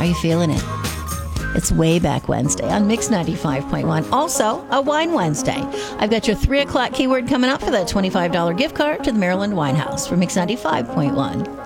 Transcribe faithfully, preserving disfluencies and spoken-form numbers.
Are you feeling it? It's Way Back Wednesday on Mix ninety-five point one. Also, a Wine Wednesday. I've got your three o'clock keyword coming up for that twenty-five dollars gift card to the Maryland Wine House for Mix ninety-five point one.